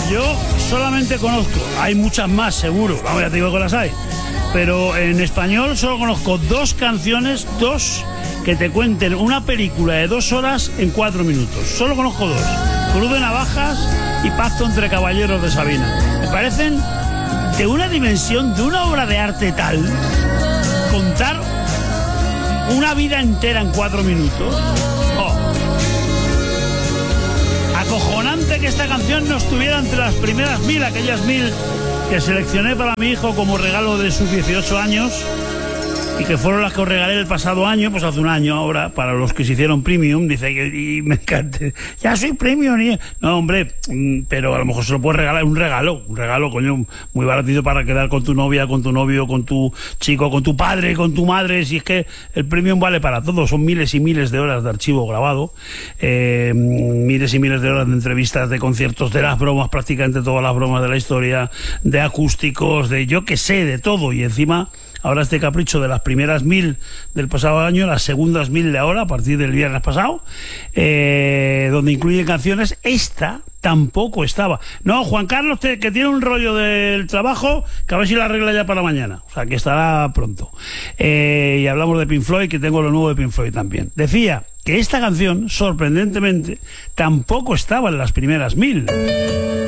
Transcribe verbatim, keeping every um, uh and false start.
yo solamente conozco, hay muchas más seguro, vamos, ya te digo que las hay, pero en español solo conozco dos canciones, dos que te cuenten una película de dos horas en cuatro minutos. Solo conozco dos, Cruz de Navajas y Pacto entre Caballeros de Sabina. Me parecen de una dimensión, de una obra de arte tal, contar una vida entera en cuatro minutos. Oh. Acojonante que esta canción no estuviera entre las primeras mil, aquellas mil que seleccioné para mi hijo como regalo de sus dieciocho años y que fueron las que os regalé el pasado año, pues hace un año ahora, para los que se hicieron premium. Dice que y me encanta, ya soy premium. Y... no, hombre, pero a lo mejor se lo puedes regalar, un regalo, un regalo, coño, muy baratito para quedar con tu novia, con tu novio, con tu chico, con tu padre, con tu madre. Si es que el premium vale para todo, son miles y miles de horas de archivo grabado, eh, miles y miles de horas de entrevistas, de conciertos, de las bromas, prácticamente todas las bromas de la historia, de acústicos, de yo que sé, de todo. Y encima ahora este capricho de las primeras mil del pasado año, las segundas mil de ahora, a partir del viernes pasado, eh, donde incluyen canciones. Esta tampoco estaba. No, Juan Carlos, te, que tiene un rollo del trabajo, que a ver si la arregla ya para mañana. O sea, que estará pronto. Eh, y hablamos de Pink Floyd, que tengo lo nuevo de Pink Floyd también. Decía que esta canción, sorprendentemente, tampoco estaba en las primeras mil.